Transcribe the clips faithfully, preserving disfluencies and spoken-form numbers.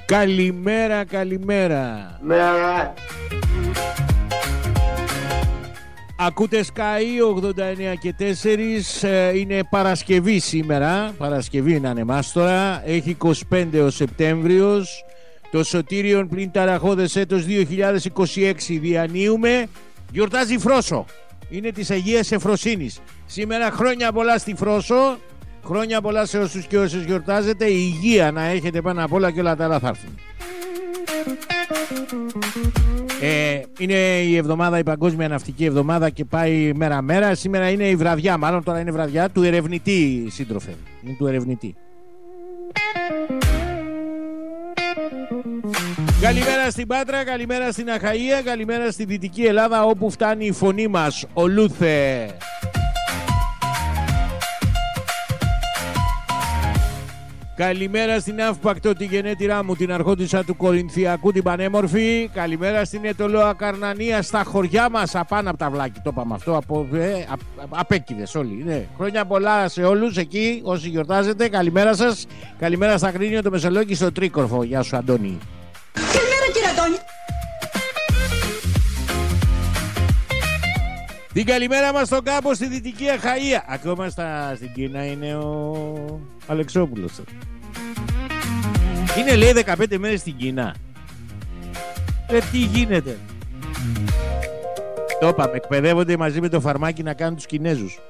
Καλημέρα, καλημέρα. Μέρα. Ακούτε Sky ογδόντα εννέα και τέσσερα. Είναι Παρασκευή σήμερα. Παρασκευή είναι ανεμάστορα. Έχει είκοσι πέντε ο Σεπτέμβριος. Το σωτήριον πλην ταραχώδες έτος δύο χιλιάδες είκοσι έξι διανύουμε. Γιορτάζει Φρόσο. Είναι της Αγίας Εφροσύνης. Σήμερα χρόνια πολλά στη Φρόσο. Χρόνια πολλά σε όσους και όσες γιορτάζετε. Υγεία να έχετε πάνω απ' όλα και όλα τα άλλα θα έρθουν. Ε, είναι η εβδομάδα, η Παγκόσμια Ναυτική Εβδομάδα και πάει μέρα-μέρα. Σήμερα είναι η βραδιά, μάλλον τώρα είναι βραδιά του ερευνητή, σύντροφε. Είναι του ερευνητή. Καλημέρα στην Πάτρα, καλημέρα στην Αχαΐα, καλημέρα στη Δυτική Ελλάδα όπου φτάνει η φωνή μας. Ολούθε. Καλημέρα στην Αύπακτο, τη γενέτειρά μου, την αρχόντισσα του Κορινθιακού, την πανέμορφη. Καλημέρα στην Ετωλόα Καρνανία, στα χωριά μας, απάνω από τα βλάκι. Το είπαμε αυτό, από, ε, απ, απέκηδες όλοι. Ναι. Χρόνια πολλά σε όλους εκεί, όσοι γιορτάζετε. Καλημέρα σας. Καλημέρα στα Κρίνιο, το Μεσολόγγι, στο Τρίκορφο. Γεια σου, Αντώνη. Καλημέρα, κύριε Αντώνη. Την καλημέρα μας στον κάμπο στη Δυτική Αχαΐα. Ακόμα στα, στην Κίνα είναι ο Αλεξόπουλος. Είναι λέει δεκαπέντε μέρες στην Κίνα. Ε, τι γίνεται. Το είπαμε, εκπαιδεύονται μαζί με το φαρμάκι να κάνουν τους Κινέζους.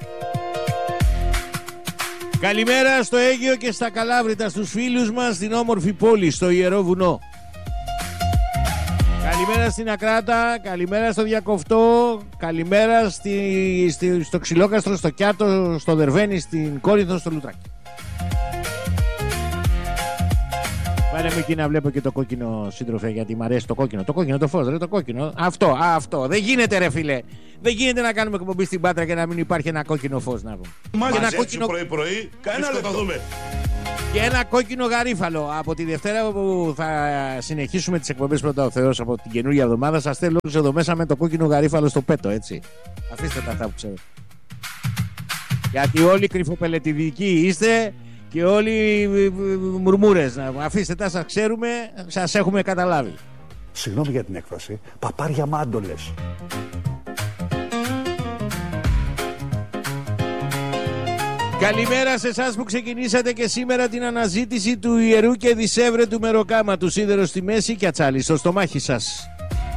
Καλημέρα στο Αίγυο και στα Καλάβρητα, στους φίλους μας στην όμορφη πόλη, στο Ιερό Βουνό. Καλημέρα στην Ακράτα, καλημέρα στο Διακοφτό, καλημέρα στη, στη, στο Ξυλόκαστρο, στο Κιάτο, στο Δερβένι, στην Κόρινθο, στο Λουτράκι. Πάνε μου εκεί να βλέπω και το κόκκινο, σύντροφε, γιατί μου αρέσει το κόκκινο. Το κόκκινο, το φως, ρε, το κόκκινο. Αυτό, α, αυτό. Δεν γίνεται, ρε φίλε. Δεν γίνεται να κάνουμε εκπομπή στην Πάτρα και να μην υπάρχει ένα κόκκινο φως, να πούμε. Μάλιστα, ένα έτσι κόκκινο... πρωί-πρωί, κανένα λεπτό. Θα δούμε. Και ένα κόκκινο γαρίφαλο. Από τη Δευτέρα που θα συνεχίσουμε τις εκπομπές πρώτα ο Θεός από την καινούργια εβδομάδα, σας θέλω όλους εδώ μέσα με το κόκκινο γαρίφαλο στο πέτο, έτσι. Αφήστε τα αυτά που ξέρω. Γιατί όλοι κρυφοπελετηδικοί είστε και όλοι μουρμούρες. Αφήστε τα, σας ξέρουμε, σας έχουμε καταλάβει. Συγγνώμη για την έκφραση, παπάρια μάντολες. Καλημέρα σε εσάς που ξεκινήσατε και σήμερα την αναζήτηση του ιερού και δισεύρετου μεροκάματου, σίδερο στη μέση και ατσάλι στο στομάχι σας.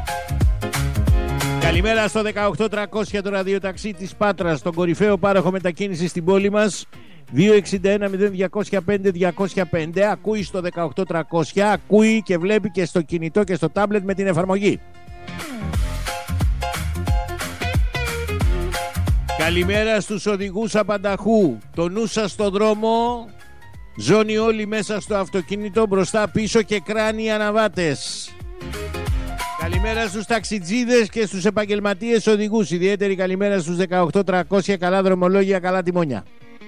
Καλημέρα στο δεκαοκτώ τριακόσια, το ραδιοταξί της Πάτρας, τον κορυφαίο πάροχο μετακίνησης στην πόλη μας. δύο εξήντα ένα μηδέν διακόσια πέντε διακόσια πέντε. Ακούει στο δεκαοκτώ τριακόσια, ακούει και βλέπει και στο κινητό και στο τάμπλετ με την εφαρμογή. Καλημέρα στους οδηγούς απανταχού. Το νου σας στο δρόμο. Ζώνη όλοι μέσα στο αυτοκίνητο, μπροστά πίσω και κράνοι αναβάτες. Καλημέρα στους ταξιτζίδες και στους επαγγελματίες οδηγούς. Ιδιαίτερη καλημέρα στους δεκαοκτώ τριακόσια, καλά δρομολόγια, καλά τιμόνια.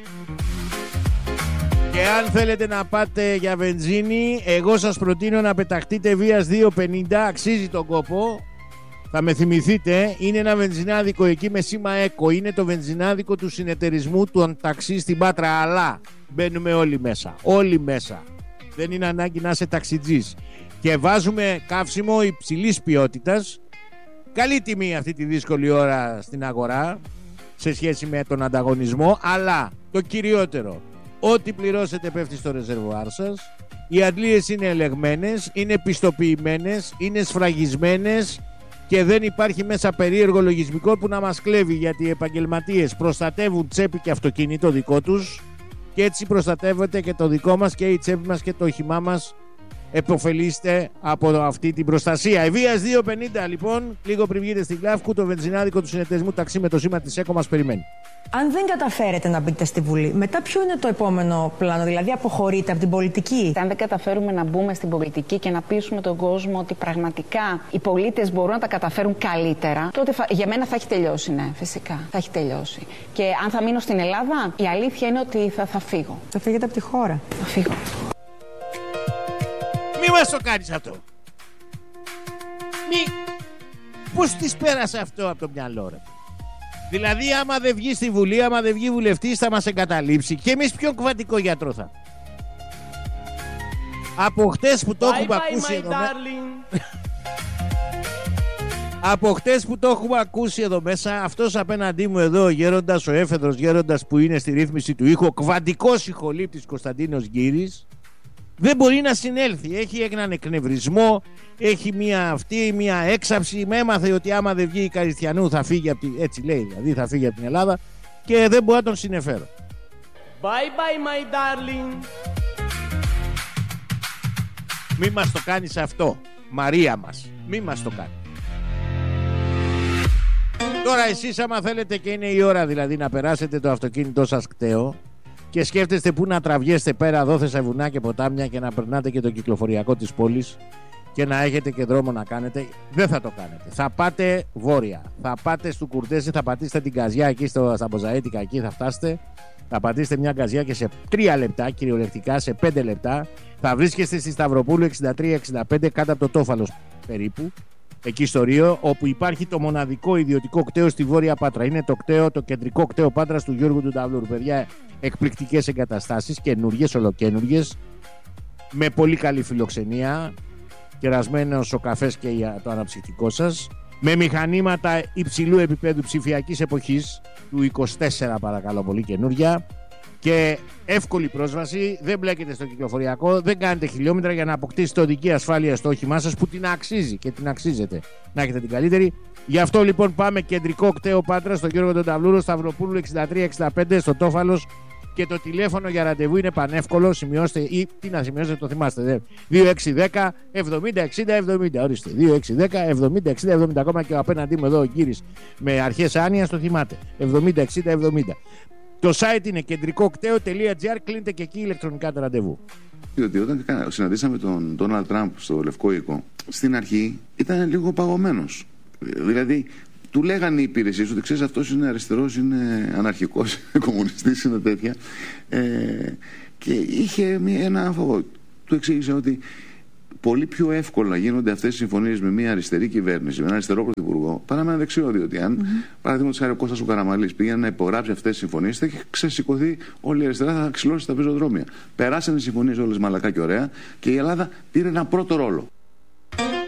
Και αν θέλετε να πάτε για βενζίνη, εγώ σας προτείνω να πεταχτείτε βίας δύο πενήντα, αξίζει τον κόπο. Θα με θυμηθείτε, είναι ένα βενζινάδικο εκεί με σήμα ΕΚΟ. Είναι το βενζινάδικο του συνεταιρισμού του ταξί στην Πάτρα. Αλλά μπαίνουμε όλοι μέσα. Όλοι μέσα. Δεν είναι ανάγκη να είσαι ταξιτζής. Και βάζουμε καύσιμο υψηλής ποιότητας. Καλή τιμή αυτή τη δύσκολη ώρα στην αγορά σε σχέση με τον ανταγωνισμό. Αλλά το κυριότερο, ό,τι πληρώσετε πέφτει στο ρεζερβουάρ σας. Οι αντλίες είναι ελεγμένες, είναι πιστοποιημένες, είναι σφραγισμένες. Και δεν υπάρχει μέσα περίεργο λογισμικό που να μας κλέβει, γιατί οι επαγγελματίες προστατεύουν τσέπη και αυτοκίνητο δικό τους και έτσι προστατεύεται και το δικό μας και η τσέπη μας και το όχημά μας. Εποφελείστε από αυτή την προστασία. Ευβίας δύο πενήντα λοιπόν, λίγο πριν βγείτε στην Κλάφκου, το βενζινάδικο του συνεταιρισμού ταξί με το σήμα της ΕΚΟ μας περιμένει. Αν δεν καταφέρετε να μπείτε στη Βουλή, μετά ποιο είναι το επόμενο πλάνο, δηλαδή αποχωρείτε από την πολιτική? Αν δεν καταφέρουμε να μπούμε στην πολιτική και να πείσουμε τον κόσμο ότι πραγματικά οι πολίτες μπορούν να τα καταφέρουν καλύτερα, τότε για μένα θα έχει τελειώσει, ναι, φυσικά. Θα έχει τελειώσει. Και αν θα μείνω στην Ελλάδα, η αλήθεια είναι ότι θα, θα φύγω. Θα φύγετε από τη χώρα. Θα φύγω. Μη μας το κάνεις αυτό. Μη... Πώς της πέρασε αυτό από το μυαλό, ρε. Δηλαδή άμα δεν βγει στη Βουλή, άμα δεν βγει βουλευτής θα μας εγκαταλείψει. Και εμείς ποιον κουβαντικό γιατρό θα. Από χτες που το έχουμε ακούσει εδώ μέσα. Από χτες που το έχουμε ακούσει εδώ μέσα, αυτός απέναντί μου εδώ, ο γέροντας, ο έφεδρος γέροντας που είναι στη ρύθμιση του ήχου, ο κβαντικός ηχολήπτης Κωνσταντίνος Γκύρης, δεν μπορεί να συνέλθει. Έχει έναν εκνευρισμό, έχει μια αυτή, μια έξαψη. Με έμαθε ότι άμα δεν βγει η Καριστιανού θα φύγει από την, έτσι λέει, δηλαδή θα φύγει από την Ελλάδα και δεν μπορώ να τον συνεφέρω. Bye bye my darling. Μη μας το κάνεις αυτό, Μαρία μας. Μη μας το κάνεις. Τώρα εσείς άμα θέλετε και είναι η ώρα δηλαδή να περάσετε το αυτοκίνητό σας κταίο και σκέφτεστε πού να τραβιέστε πέρα δόθε σε βουνά και ποτάμια και να περνάτε και το κυκλοφοριακό της πόλης και να έχετε και δρόμο να κάνετε, δεν θα το κάνετε. Θα πάτε βόρεια, θα πάτε στο Κουρτέζι, θα πατήσετε την Καζιά εκεί στο, στα Μποζαίτικα, εκεί θα φτάσετε, θα πατήσετε μια Καζιά και σε τρία λεπτά, κυριολεκτικά σε πέντε λεπτά, θα βρίσκεστε στη Σταυροπούλου εξήντα τρία εξήντα πέντε κάτω από το Τόφαλος περίπου, εκεί στο Ρίο, όπου υπάρχει το μοναδικό ιδιωτικό κταίο στη Βόρεια Πάτρα. Είναι το κταίο, το κεντρικό κταίο Πάτρας του Γιώργου του Ταυλούρου. Παιδιά, εκπληκτικές εγκαταστάσεις, καινούργιες, ολοκένουργιες, με πολύ καλή φιλοξενία, κερασμένος ο καφές και το αναψυκτικό σας, με μηχανήματα υψηλού επίπεδου ψηφιακής εποχής του είκοσι τέσσερα, παρακαλώ πολύ, καινούρια, και εύκολη πρόσβαση. Δεν μπλέκετε στο κυκλοφοριακό, δεν κάνετε χιλιόμετρα για να αποκτήσετε οδική ασφάλεια στο όχημά σας που την αξίζει και την αξίζετε να έχετε την καλύτερη. Γι' αυτό λοιπόν πάμε κεντρικό κταίο Πάτρα στο Γιώργο τον Ταυλούρο, Σταυροπούλου εξήντα τρία εξήντα πέντε στο Τόφαλος, και το τηλέφωνο για ραντεβού είναι πανεύκολο. Σημειώστε, ή τι να σημειώσετε, το θυμάστε. Δε. δύο έξι ένα μηδέν εβδομήντα εξήντα εβδομήντα. Ορίστε. δύο έξι ένα μηδέν εβδομήντα εξήντα εβδομήντα. Ακόμα και απέναντί μου εδώ ο Κύρις με αρχές άνοιας το θυμάται. εβδομήντα εξήντα εβδομήντα. Το site είναι κεντρικό κταίο τελεία τζι άρ. Κλείνετε και εκεί ηλεκτρονικά το ραντεβού. Διότι όταν συναντήσαμε τον Ντόναλντ Τραμπ στο Λευκό Οίκο, στην αρχή ήταν λίγο παγωμένος. Δηλαδή, του λέγανε οι υπηρεσίες ότι ξέρεις, αυτός είναι αριστερός, είναι αναρχικός, κομμουνιστής, είναι τέτοια. Ε, και είχε μία, ένα φόβο. Του εξήγησε ότι πολύ πιο εύκολα γίνονται αυτές οι συμφωνίες με μια αριστερή κυβέρνηση, με έναν αριστερό πρωθυπουργό, παρά με ένα δεξιό. Διότι αν, mm-hmm. παραδείγματος χάρη, ο Κώστας ο Καραμανλής πήγαινε να υπογράψει αυτές τις συμφωνίες, θα είχε ξεσηκωθεί όλη η αριστερά, θα ξυλώσει τα πεζοδρόμια. Περάσανε οι συμφωνίες όλες μαλακά και ωραία και η Ελλάδα πήρε ένα πρώτο ρόλο.